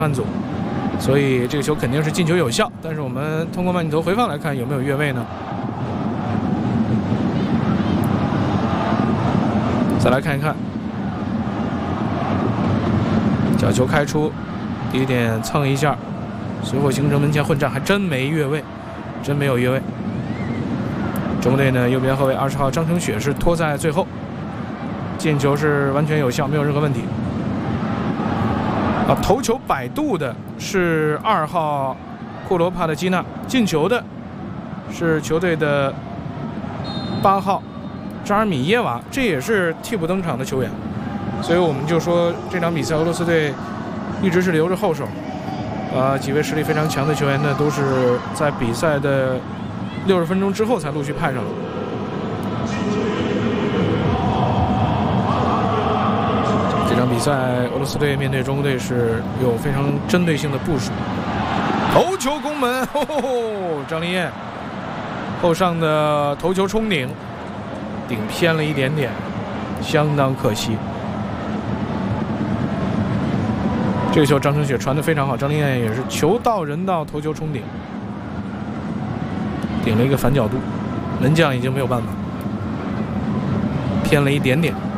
半组，所以这个球肯定是进球有效。但是我们通过慢镜头回放来看有没有越位呢？再来看一看，角球开出，第一点蹭一下，随后形成门前混战，还真没越位，真没有越位。中国队呢，右边后卫20号张成雪是拖在最后，进球是完全有效，没有任何问题。头球摆渡的是2号库罗帕的基纳，进球的是球队的8号扎尔米耶娃，这也是替补登场的球员，所以我们就说这场比赛俄罗斯队一直是留着后手，几位实力非常强的球员呢，都是在比赛的60分钟之后才陆续派上了。这场比赛俄罗斯队面对中国队是有非常针对性的部署。头球攻门，张琳艳后上的头球冲顶，顶偏了一点点，相当可惜。这个球张成雪传得非常好，张琳艳也是球到人到，头球冲顶，顶了一个反角度，门将已经没有办法，偏了一点点。